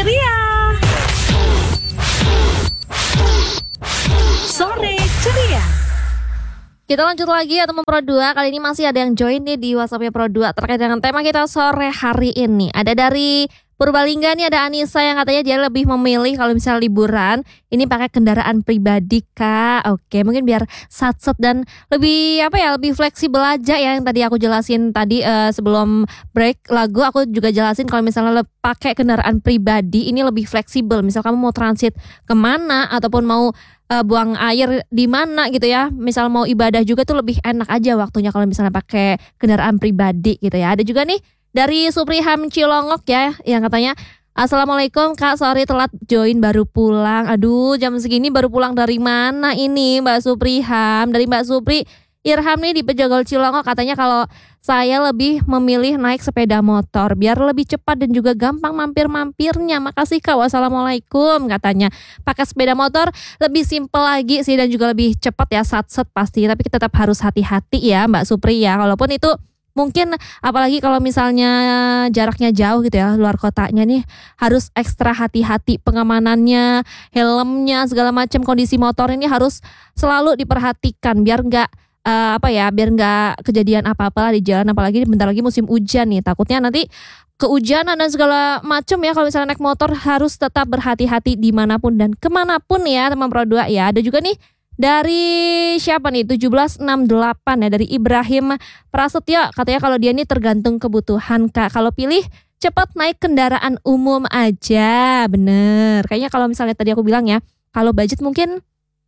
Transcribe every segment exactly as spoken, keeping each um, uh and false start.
ceria. Sore ceria. Kita lanjut lagi ya teman Pro dua. Kali ini masih ada yang join nih di WhatsApp-nya Pro dua terkait dengan tema kita sore hari ini. Ada dari Purbalingga nih, ada Anissa yang katanya dia lebih memilih kalau misalnya liburan ini pakai kendaraan pribadi, Kak. Oke, mungkin biar satset dan lebih apa ya, lebih fleksibel aja ya, yang tadi aku jelasin tadi uh, sebelum break lagu. Aku juga jelasin kalau misalnya pakai kendaraan pribadi ini lebih fleksibel. Misal kamu mau transit kemana ataupun mau uh, buang air di mana gitu ya. Misal mau ibadah juga tuh lebih enak aja waktunya kalau misalnya pakai kendaraan pribadi gitu ya. Ada juga nih dari Supriham Cilongok ya, yang katanya Assalamualaikum Kak, sorry telat join baru pulang. Aduh, jam segini baru pulang dari mana ini Mbak Supriham? Dari Mbak Supri Irham nih di Pejogol Cilongok, katanya kalau saya lebih memilih naik sepeda motor biar lebih cepat dan juga gampang mampir-mampirnya. Makasih Kak, wassalamualaikum katanya. Pakai sepeda motor lebih simpel lagi sih dan juga lebih cepat ya, satset pasti. Tapi kita tetap harus hati-hati ya Mbak Supri ya. Walaupun itu mungkin apalagi kalau misalnya jaraknya jauh gitu ya, luar kotanya nih harus ekstra hati-hati pengamanannya, helmnya, segala macam kondisi motor ini harus selalu diperhatikan biar nggak uh, apa ya, biar nggak kejadian apa-apa lah di jalan, apalagi bentar lagi musim hujan nih, takutnya nanti kehujanan dan segala macam ya. Kalau misalnya naik motor harus tetap berhati-hati dimanapun dan kemanapun ya teman Pro dua ya. Ada juga nih dari siapa nih, tujuh belas enam delapan ya, dari Ibrahim Prasetyo, katanya kalau dia ini tergantung kebutuhan Kak, kalau pilih cepat naik kendaraan umum aja. Bener, kayaknya kalau misalnya tadi aku bilang ya, kalau budget mungkin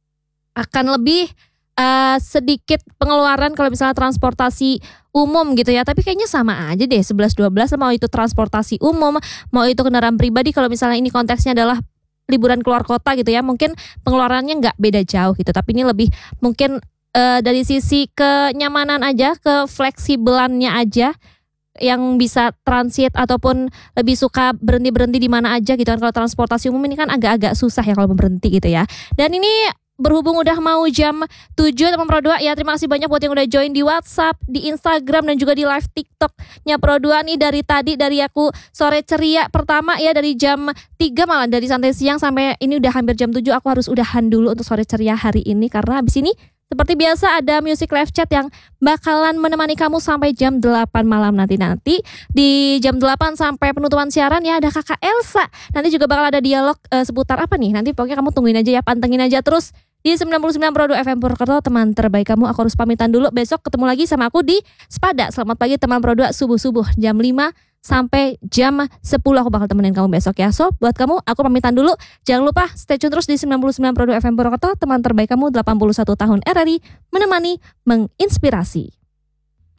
akan lebih uh, sedikit pengeluaran kalau misalnya transportasi umum gitu ya. Tapi kayaknya sama aja deh, sebelas dua belas, mau itu transportasi umum, mau itu kendaraan pribadi. Kalau misalnya ini konteksnya adalah liburan keluar kota gitu ya, mungkin pengeluarannya nggak beda jauh gitu. Tapi ini lebih mungkin uh, dari sisi kenyamanan aja, kefleksibelannya aja, yang bisa transit ataupun lebih suka berhenti-berhenti di mana aja gitu kan. Kalau transportasi umum ini kan agak-agak susah ya kalau berhenti gitu ya. Dan ini berhubung udah mau jam tujuh teman Pro dua ya, terima kasih banyak buat yang udah join di WhatsApp, di Instagram dan juga di live TikToknya Pro dua nih. Dari tadi dari aku sore ceria pertama ya, dari jam tiga malah, dari santai siang sampai ini udah hampir jam tujuh. Aku harus udahan dulu untuk sore ceria hari ini karena habis ini seperti biasa ada music live chat yang bakalan menemani kamu sampai jam delapan malam nanti-nanti. Di jam delapan sampai penutupan siaran ya ada Kakak Elsa. Nanti juga bakal ada dialog uh, seputar apa nih, nanti pokoknya kamu tungguin aja ya, pantengin aja terus di sembilan puluh sembilan Pro dua F M Purwokerto, teman terbaik kamu. Aku harus pamitan dulu, besok ketemu lagi sama aku di Sepada. Selamat pagi teman Pro dua, subuh-subuh jam lima sampai jam sepuluh aku bakal temenin kamu besok ya. So buat kamu aku pamitan dulu. Jangan lupa stay tune terus di sembilan puluh sembilan Pro dua F M Purwokerto, teman terbaik kamu, delapan puluh satu tahun R R I, menemani, menginspirasi.